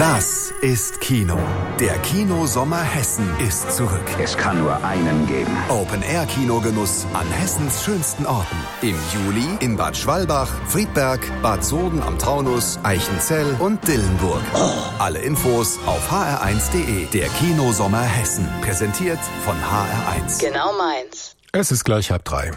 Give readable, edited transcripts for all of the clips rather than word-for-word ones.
Das ist Kino. Der Kino-Sommer Hessen ist zurück. Es kann nur einen geben. Open-Air-Kinogenuss an Hessens schönsten Orten. Im Juli in Bad Schwalbach, Friedberg, Bad Soden am Taunus, Eichenzell und Dillenburg. Alle Infos auf hr1.de. Der Kino-Sommer Hessen. Präsentiert von HR1. Genau meins. Es ist gleich 2:30.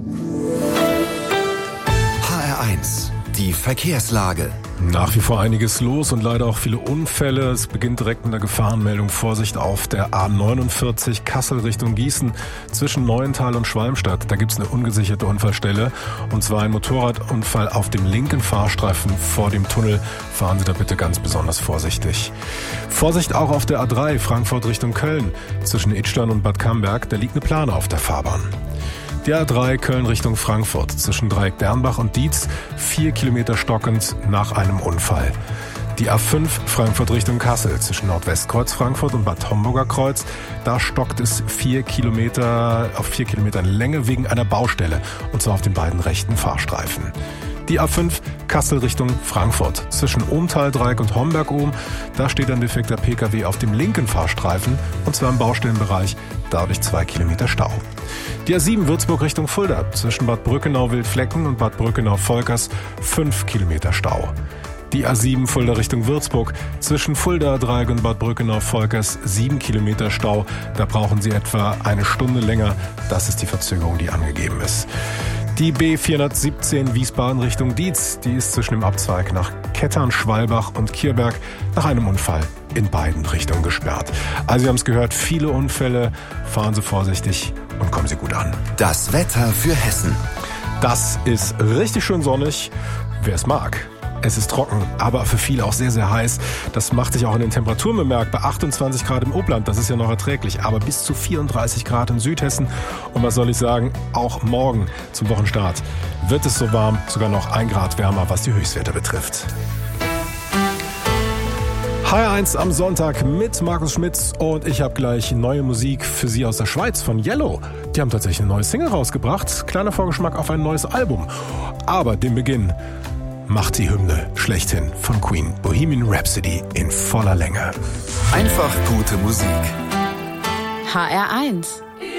HR1. Die Verkehrslage. Nach wie vor einiges los und leider auch viele Unfälle. Es beginnt direkt mit einer Gefahrenmeldung. Vorsicht auf der A49 Kassel Richtung Gießen zwischen Neuental und Schwalmstadt. Da gibt es eine ungesicherte Unfallstelle und zwar ein Motorradunfall auf dem linken Fahrstreifen vor dem Tunnel. Fahren Sie da bitte ganz besonders vorsichtig. Vorsicht auch auf der A3 Frankfurt Richtung Köln zwischen Idstein und Bad Camberg. Da liegt eine Plane auf der Fahrbahn. Die A3 Köln Richtung Frankfurt zwischen Dreieck Dernbach und Dietz 4 Kilometer stockend nach einem Unfall. Die A5 Frankfurt Richtung Kassel zwischen Nordwestkreuz Frankfurt und Bad Homburger Kreuz. Da stockt es 4 Kilometer auf 4 Kilometern Länge wegen einer Baustelle und zwar auf den beiden rechten Fahrstreifen. Die A5 Kassel Richtung Frankfurt zwischen Ohmtal-Dreieck und Homberg-Ohm. Da steht ein defekter Pkw auf dem linken Fahrstreifen und zwar im Baustellenbereich, dadurch 2 Kilometer Stau. Die A7 Würzburg Richtung Fulda zwischen Bad Brückenau-Wildflecken und Bad Brückenau-Volkers 5 Kilometer Stau. Die A7 Fulda Richtung Würzburg zwischen Fulda-Dreieck und Bad Brückenau-Volkers 7 Kilometer Stau. Da brauchen Sie etwa eine Stunde länger. Das ist die Verzögerung, die angegeben ist. Die B417 Wiesbaden Richtung Dietz, die ist zwischen dem Abzweig nach Kettern, Schwalbach und Kierberg nach einem Unfall in beiden Richtungen gesperrt. Also Sie haben es gehört, viele Unfälle, fahren Sie vorsichtig und kommen Sie gut an. Das Wetter für Hessen. Das ist richtig schön sonnig, wer es mag. Es ist trocken, aber für viele auch sehr, sehr heiß. Das macht sich auch in den Temperaturen bemerkbar. 28 Grad im Obland, das ist ja noch erträglich. Aber bis zu 34 Grad in Südhessen. Und was soll ich sagen, auch morgen zum Wochenstart wird es so warm, sogar noch 1 Grad wärmer, was die Höchstwerte betrifft. HR1 am Sonntag mit Markus Schmitz und ich habe gleich neue Musik für Sie aus der Schweiz von Yellow. Die haben tatsächlich eine neue Single rausgebracht. Kleiner Vorgeschmack auf ein neues Album. Aber den Beginn macht die Hymne schlechthin von Queen, Bohemian Rhapsody in voller Länge. Einfach gute Musik. HR1.